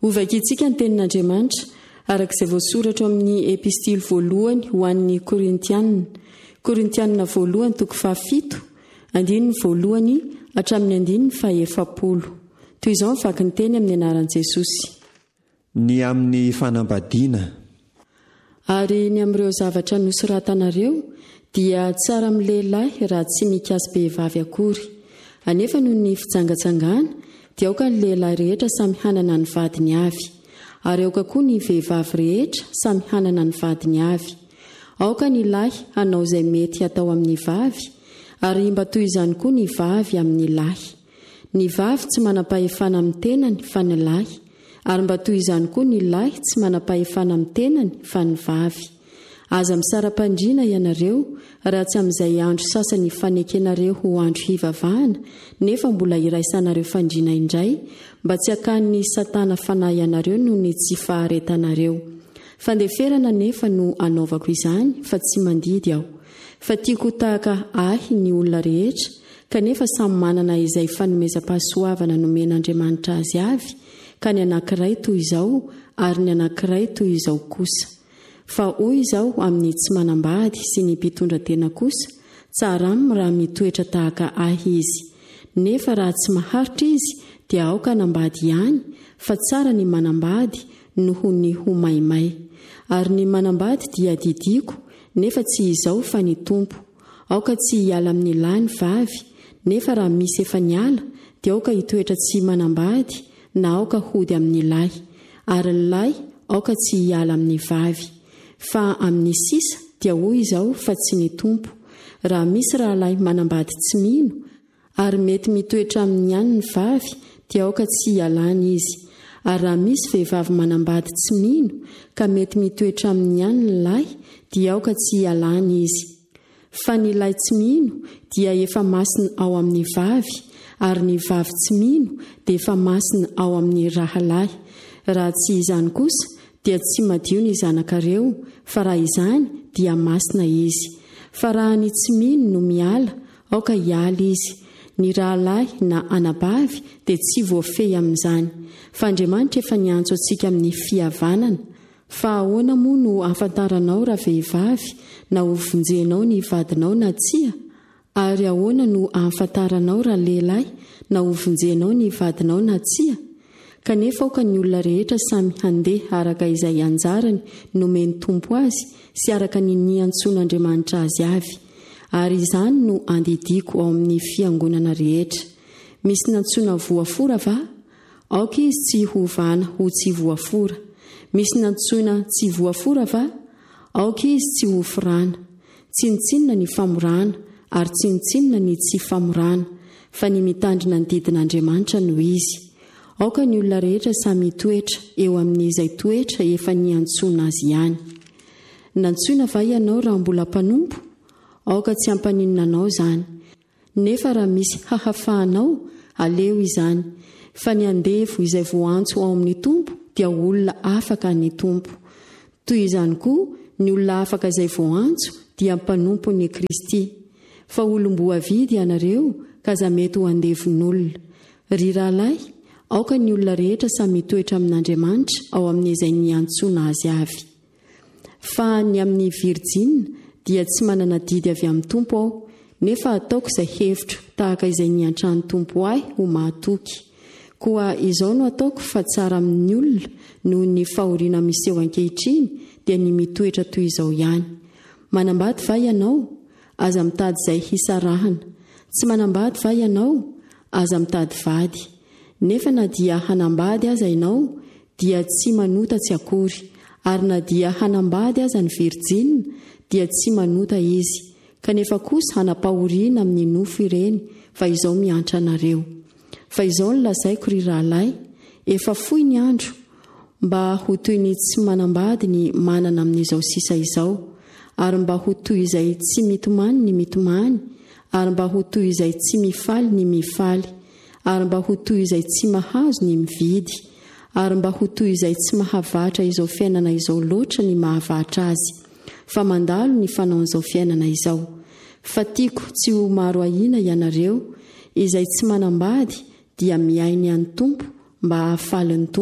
Ovakitsika ny tenin'Andriamanitra arak'izay voasoratra amin'ny epistily voalohany ho an'ny Korintianina. Korintianina voalohany toko 7 andininy voalohany hatramin'ny andininy 10. Toy izao mivaky ny teny amin'ny anaran'i Jesosy. Ny amin'ny fanambadiana. Ary ny amin'ireo zavatra nosoratanareo dia tsara amin'ny lehilahy raha tsy mikasy vehivavy akory. Anefa noho ny fijangatsangana dia aoka ny lehilahy rehetra samy hanana ny vadiny avy, ary aoka koa ny vehivavy rehetra samy hanana ny vadiny avy. Aoka ny lahy hanao izay mety atao amin'ny vavy, ary mba toy izany koa ny vavy amin'ny lahy. Ny vavy tsy manam-pahefana amin'ny tenany fa ny lahy, ary mba toy izany koa ny lahy tsy manam-pahefana amin'ny tenany fa ny vavy. Aza misara-pandriana ianareo raha tsy amin'izay andro sasany fanekenareo ho andro hivavahana, nefa mbola iraisanareo fandriana indray, mba tsy hakan'ny Satana fanahy ianareo noho ny tsy faharetanareo. Fandeferana nefa no anaovako izany fa tsy mandidy aho. Fa tiako tahaka ahy ny olona rehetra, kanefa samy manana izay fanomezam-pahasoavana nomen'Andriamanitra azy avy, ka ny anankiray toy izao ary ny anankiray toy izao kosa. Fa hoy izao amin'ny tsy manambady sy ny mpitondra tena kosa, tsara aminy raha mitoetra tahaka ahy izy. Nefa raha tsy maharitra izy dia aoka nambady ihany, fa tsara ny manambady noho ny ho maimay. Ary ny manambady dia didiko, nefa tsy izao fa ny tompo. Aoka tsy hiala amin'ny lahy ny vavy, nefa raha misy efa niala dia aoka hitoetra tsy manambady na aoka hody amin'ny lahy, ary ny lahy aoka tsy hiala amin'ny vavy. Fa amin'ny sisa dia hoy izao fa tsy ny tompo. Raha misy rahalahy manambady tsy mino, ary mety mitoetra amin'ny ihany ny vavy, dia aoka tsy hialany izy. Ary raha misy vehivavy manambady tsy mino, ka mety mitoetra amin'ny ihany ny lahy, dia aoka tsy hialany izy. Fa ny lahy tsy mino dia efa masina ao amin'ny vavy, ary ny vavy tsy mino dia efa masina ao amin'ny rahalahy. Raha tsy izany kosa dia tsy madio ny zanakareo, fa raha izany dia masina izy. Fa raha ny tsy mino no miala, aoka hiala izy. Ny rahalahy na anabavy dia tsy voafehy amin'izany. Fa Andriamanitra efa niantso antsika amin'ny fihavanana. Fa ahoana moa no ahafantaranao raha vehivavy na ho vonjenao ny vadinao na tsia? Ary ahoana no ahafantaranao raha lehilahy na ho vonjenao ny vadinao na tsia? Kanefa aoka ny olona rehetra samy handeha araka izay anjarany nomeny tompo azy sy araka ny niantson'Andriamanitra azy avy. Ary izany no andidiko ao amin'ny fiangonana rehetra. Misy nantsona voafora va? Aoka izy tsy hovana ho tsy voafora. Misy nantsona tsy voafora va? Aoka izy tsy hofirana. Tsy nitsinona ny famorana, ary tsy nitsinona ny tsy famorana, fa ny mitandrina ny didin'Andriamanitra no izy. Aoka ny olona rehetra samy toetra eo amin'izay toetra efa niantsona azy ihany. Nantsona va ianao raha mbola mpanompo? Aoka tsy hampaninona anao izany. Nefa raha misy hahafahanao, aleo izany. Fa ny andevo izay voantso ao amin'ny tompo dia olona afaka ny tompo. Toy izany koa ny olona afaka izay voantso dia mpanompo ny Kristy. Fa olom-boa vidy ianareo ka za mety ho andevon'olona. Ry rahalahy, aoka ny olona rehetra samy mitoetra amin'Andriamanitra ao amin'izay niantsona azy avy. Fa ny amin'ny virjina dia tsy manana didy avy amin'ny tompo aho, nefa ataoko izay hevitro tahaka izay niantrany tompo ahy ho mahatoky. Koa izao no ataoko fa tsara amin'ny olona noho ny fahoriana miseho ankehitriny dia ny mitoetra toy izao ihany. Manambady va ianao? Aza mitady izay hisarahana. Tsy manambady va ianao? Aza mitady vady. Nefa na dia hanambady aza ianao dia tsy manota tsy akory, ary na dia hanambady aza ny virjina dia tsy manota izy. Kanefa kosa hanapahoriana amin'ny nofo ireny, fa izao miantra anareo. Fa izao ny lazaiko ry rahalahy, efa fohy ny andro, mba ho toy ny tsy manambady ny manana amin'izao sisa izao, ary mba ho toy izay tsy mitomany ny mitomany, ary mba ho toy izay tsy mifaly ny mifaly, ary mba ho toy izay tsy mahazo ny mividy, ary mba ho toy izay tsy mahavatra izao fiainana izao loatra ny mahavatra azy, fa mandalo ny fanaon'izao fiainana izao. Fa tiako tsy ho maro ahina ianareo izay tsy manambady dia miainy an'ny tompo mba hahafaly ny tompo.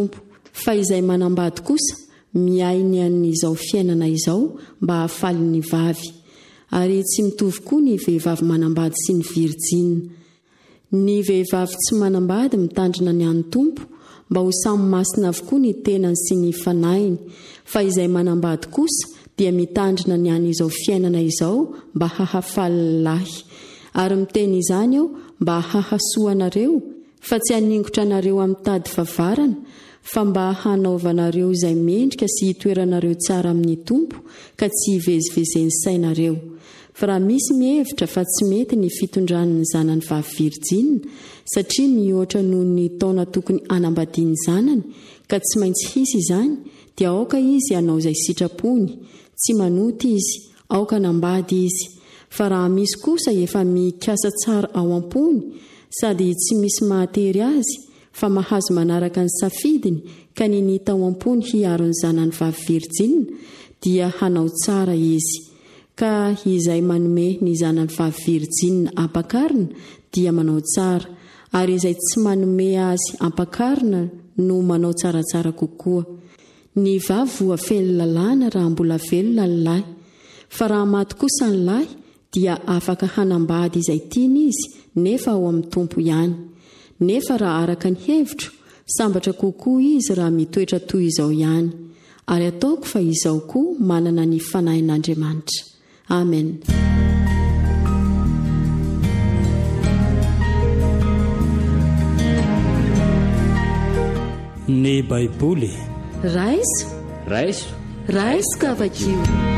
fa izay manambady kosa miainy an'izao fiainana izao mba hahafaly ny vavy, ary tsy mitovy koa ny vehivavy manambady sy ny virjina. Ny vehivavy tsy manambady mitandrina ny an'ny tompo mba ho samy masina avokoa ny tenany sy ny fanainy, fa izay manambady kosa dia mitandrina ny an'izao fiainana izao mba hahafaly lahy. Ary miteny izany aho mba hahasoa anareo fa tsy haningotra anareo amin'ny tady favarana, fa mba hanaovanareo izay mendrika sy hitoeranareo tsara amin'ny tompo ka tsy hivezivezeny sainareo. Fa raha misy mihevitra fa tsy mety ny fitondran'ny zanany vavy virjina satria mihoatra noho ny taona tokony anambadiany zanany ka tsy maintsy hisy izany, dia aoka izy hanao izay sitrapony, tsy manoty izy, aoka nambady izy. Fa raha misy kosa efa mikasa tsara ao am-pony sady tsy misy mahatery azy fa mahazo manaraka ny safidiny ka ninita ao am-pony hiaro ny zanany vavy virjina, dia hanao tsara izy. Ka izay manome ny zanany vavy virjina ampakarina dia manao tsara, ary izay tsy manome azy ampakarina no manao tsaratsara kokoa. Ny vavy voafeny lalàna raha mbola velona ny lahy, fa raha maty kosa ny lahy dia afaka hanambady izay tiany izy nefa ao amin'ny tompo ihany. Nefa raha araka ny hevitro, sambatra kokoa izy raha mitoetra toy izao ihany. Ary ataoko fa izao koa manana ny fanahin'Andriamanitra. Amen. Ny Baiboly raiso ka vakio.